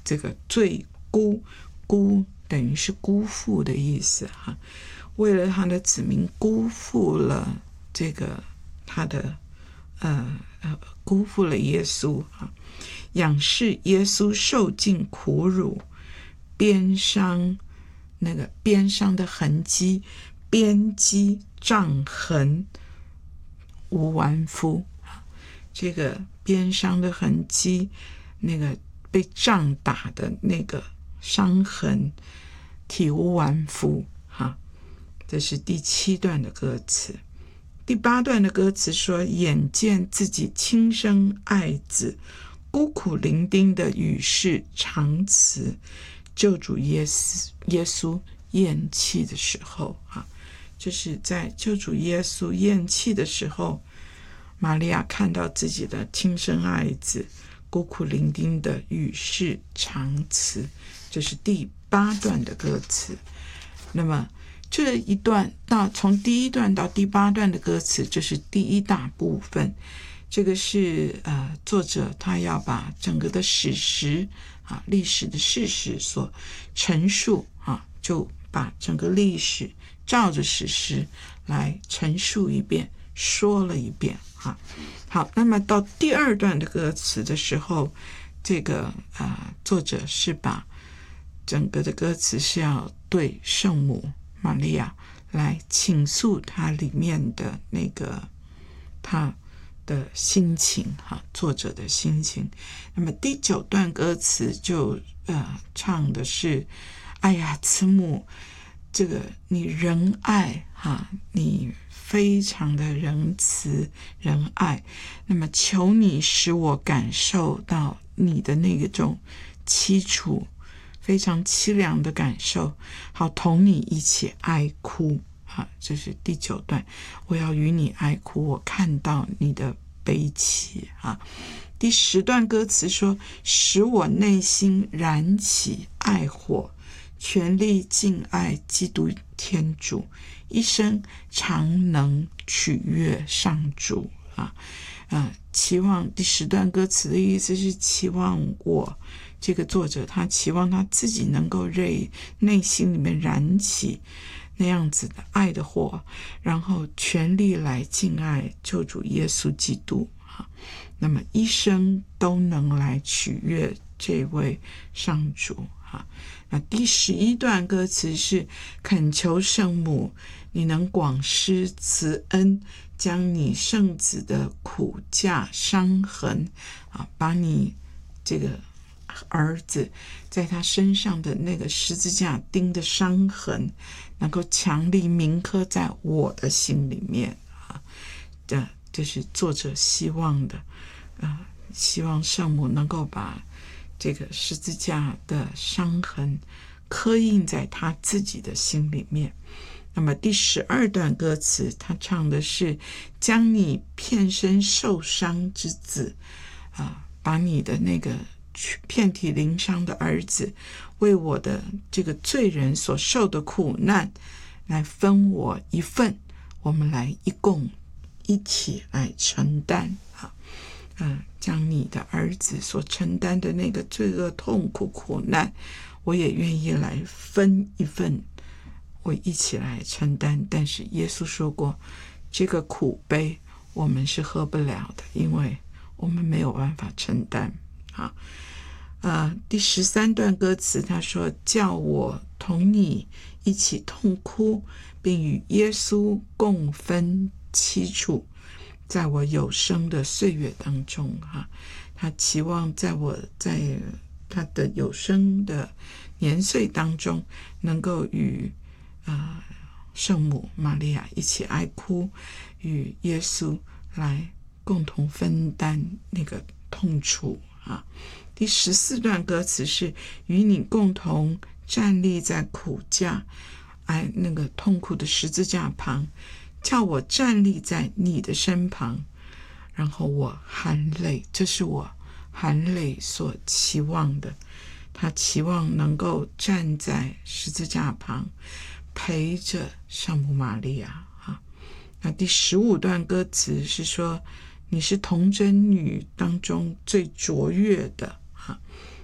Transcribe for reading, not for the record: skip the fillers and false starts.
这个罪辜，辜等于是辜负的意思哈。为了他的子民辜负了这个他的辜负了耶稣啊，仰视耶稣受尽苦辱，鞭伤那个鞭伤的痕迹，鞭击杖痕无完肤。这个鞭伤的痕迹，那个被杖打的那个伤痕，体无完肤哈。这是第7段的歌词。第8段的歌词说，眼见自己亲生爱子孤苦伶仃的与世长辞，救主耶稣咽气的时候啊，就是在救主耶稣咽气的时候，玛利亚看到自己的亲生爱子孤苦伶仃的与世长辞，这是第8段的歌词。那么这一段从第1段到第8段的歌词，这是第一大部分。这个是作者他要把整个的史实啊，历史的事实所陈述啊，就把整个历史照着史实来陈述一遍，说了一遍啊。好，那么到第2段的歌词的时候，这个作者是把整个的歌词是要对圣母玛利亚来倾诉他里面的那个他的心情哈，作者的心情。那么第9段歌词就唱的是，哎呀，慈母，这个你仁爱哈，你非常的仁慈仁爱，那么求你使我感受到你的那种凄楚，非常凄凉的感受，好同你一起哀哭啊，这是第9段。我要与你哀哭，我看到你的悲戚啊。第10段歌词说，使我内心燃起爱火，全力敬爱基督天主，一生常能取悦上主啊。期望第10段歌词的意思是期望我这个作者，他期望他自己能够内心里面燃起那样子的爱的火，然后全力来敬爱救主耶稣基督啊，那么一生都能来取悦这位上主啊。那第11段歌词是恳求圣母，你能广施慈恩，将你圣子的苦架伤痕啊，把你这个儿子在他身上的那个十字架钉的伤痕，能够强力铭刻在我的心里面啊。这是作者希望的希望圣母能够把这个十字架的伤痕刻印在他自己的心里面。那么第12段歌词他唱的是，将你遍身受伤之子把你的那个遍体鳞伤的儿子，为我的这个罪人所受的苦难来分我一份，我们来一起来承担将你的儿子所承担的那个罪恶痛苦苦难，我也愿意来分一份，我一起来承担。但是耶稣说过，这个苦杯我们是喝不了的，因为我们没有办法承担第13段歌词他说，叫我同你一起痛哭，并与耶稣共分凄楚，在我有生的岁月当中他期望在他的有生的年岁当中，能够与圣母玛利亚一起哀哭，与耶稣来共同分担那个痛楚第14段歌词是，与你共同站立在苦架那个痛苦的十字架旁，叫我站立在你的身旁，然后我含泪，这是我含泪所期望的。他期望能够站在十字架旁，陪着圣母玛利亚那第15段歌词是说，你是童贞女当中最卓越的